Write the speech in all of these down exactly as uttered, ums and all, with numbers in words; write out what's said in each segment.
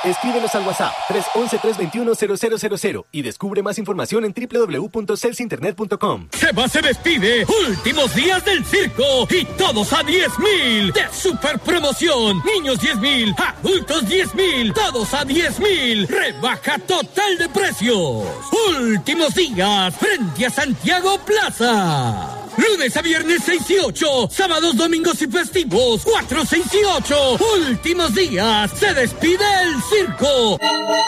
Escríbenos al WhatsApp tres once, tres veintiuno, cero cero cero cero y descubre más información en doble u doble u doble u punto celsa internet punto com. Seba se despide, últimos días del circo y todos a diez mil de super promoción. Niños diez mil, adultos diez mil, todos a diez mil. Rebaja total de precios. Últimos días frente a Santiago Plaza. Lunes a viernes seis y ocho, sábados, domingos y festivos cuatro, seis y ocho. Últimos días, se despide el circo.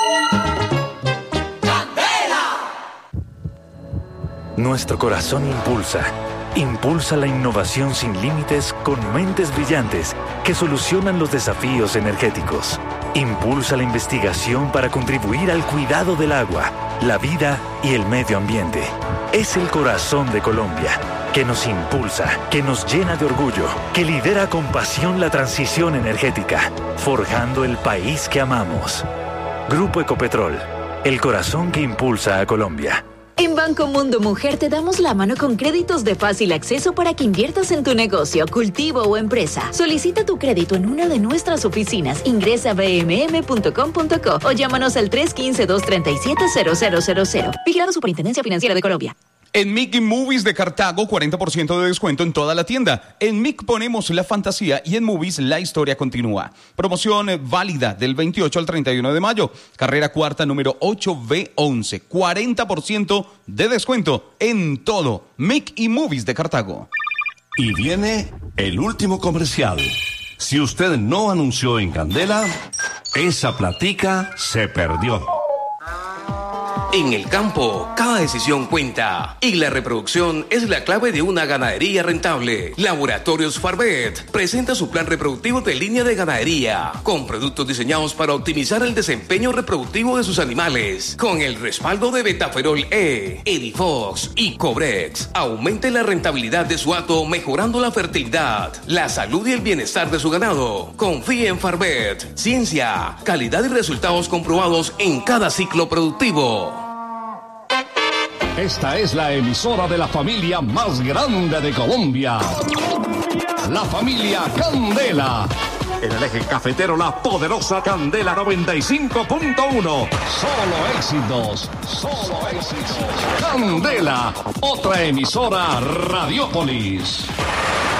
¡Candela! Nuestro corazón impulsa, impulsa la innovación sin límites con mentes brillantes que solucionan los desafíos energéticos. Impulsa la investigación para contribuir al cuidado del agua, la vida y el medio ambiente. Es el corazón de Colombia, que nos impulsa, que nos llena de orgullo, que lidera con pasión la transición energética, forjando el país que amamos. Grupo Ecopetrol, el corazón que impulsa a Colombia. En Banco Mundo Mujer te damos la mano con créditos de fácil acceso para que inviertas en tu negocio, cultivo o empresa. Solicita tu crédito en una de nuestras oficinas. Ingresa a b m m punto com punto co o llámanos al tres uno cinco, dos tres siete, cero cero cero cero. Vigilado Superintendencia Financiera de Colombia. En Mickey Movies de Cartago, cuarenta por ciento de descuento en toda la tienda. En Mick ponemos la fantasía y en Movies la historia continúa. Promoción válida del veintiocho al treinta y uno de mayo. Carrera cuarta número ocho B once. cuarenta por ciento de descuento en todo. Mick y Movies de Cartago. Y viene el último comercial. Si usted no anunció en Candela, esa platica se perdió. En el campo, cada decisión cuenta y la reproducción es la clave de una ganadería rentable. Laboratorios Farbet presenta su plan reproductivo de línea de ganadería con productos diseñados para optimizar el desempeño reproductivo de sus animales. Con el respaldo de Betaferol E, Edifox y Cobrex, aumente la rentabilidad de su hato mejorando la fertilidad, la salud y el bienestar de su ganado. Confíe en Farbet, ciencia, calidad y resultados comprobados en cada ciclo productivo. Esta es la emisora de la familia más grande de Colombia. La familia Candela. En el eje cafetero, la poderosa Candela noventa y cinco punto uno. Solo éxitos, solo éxitos. Candela, otra emisora Radiopolis.